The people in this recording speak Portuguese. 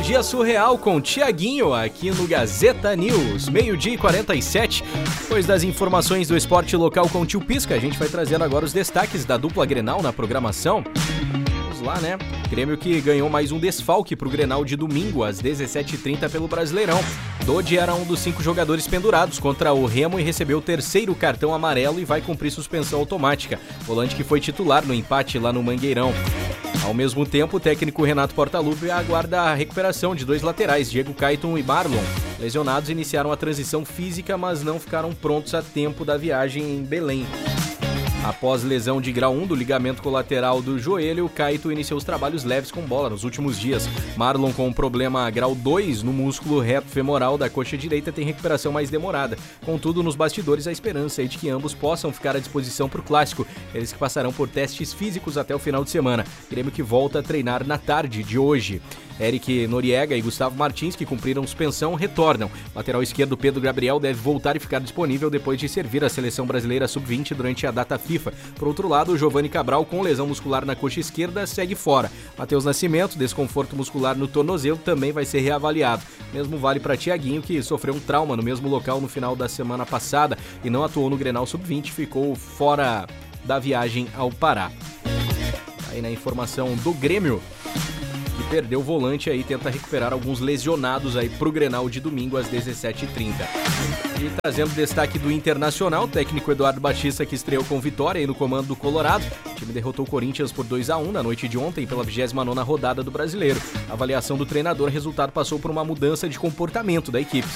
Energia Surreal com Tiaguinho aqui no Gazeta News, 12h47. Depois das informações do esporte local com o Tio Pisca, a gente vai trazendo agora os destaques da dupla Grenal na programação. Vamos lá, né? Grêmio que ganhou mais um desfalque pro Grenal de domingo, às 17h30 pelo Brasileirão. Dodi era um dos 5 jogadores pendurados contra o Remo e recebeu o 3º cartão amarelo e vai cumprir suspensão automática. Volante que foi titular no empate lá no Mangueirão. Ao mesmo tempo, o técnico Renato Portaluppi aguarda a recuperação de 2 laterais, Diego Caiton e Marlon. Lesionados iniciaram a transição física, mas não ficaram prontos a tempo da viagem em Belém. Após lesão de grau 1 do ligamento colateral do joelho, Caiton iniciou os trabalhos leves com bola nos últimos dias. Marlon, com um problema grau 2 no músculo reto femoral da coxa direita, tem recuperação mais demorada. Contudo, nos bastidores, a esperança é de que ambos possam ficar à disposição para o clássico. Eles que passarão por testes físicos até o final de semana. Grêmio que volta a treinar na tarde de hoje. Eric Noriega e Gustavo Martins, que cumpriram suspensão, retornam. Lateral esquerdo Pedro Gabriel deve voltar e ficar disponível depois de servir a seleção brasileira sub-20 durante a data FIFA. Por outro lado, o Giovani Cabral, com lesão muscular na coxa esquerda, segue fora. Matheus Nascimento, desconforto muscular no tornozelo, também vai ser reavaliado. Mesmo vale para Tiaguinho, que sofreu um trauma no mesmo local no final da semana passada e não atuou no Grenal sub-20, ficou fora da viagem ao Pará. Aí na informação do Grêmio, que perdeu o volante aí, tenta recuperar alguns lesionados aí pro Grenal de domingo às 17h30. E trazendo destaque do Internacional, o técnico Eduardo Batista, que estreou com vitória aí no comando do Colorado. O time derrotou o Corinthians por 2-1 na noite de ontem pela 29ª rodada do Brasileiro. A avaliação do treinador, o resultado passou por uma mudança de comportamento da equipe.